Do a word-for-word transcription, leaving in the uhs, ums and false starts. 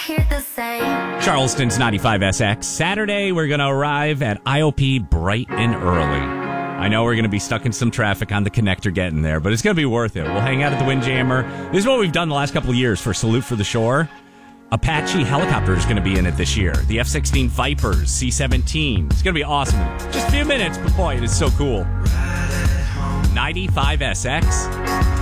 hear the same. Charleston's ninety-five S X. Saturday, we're going to arrive at I O P bright and early. I know we're going to be stuck in some traffic on the connector getting there, but it's going to be worth it. We'll hang out at the Windjammer. This is what we've done the last couple of years for Salute for the Shore. Apache helicopter is going to be in it this year. The F sixteen Vipers, C seventeen. It's going to be awesome. Just a few minutes, but boy, it is so cool. ninety-five S X.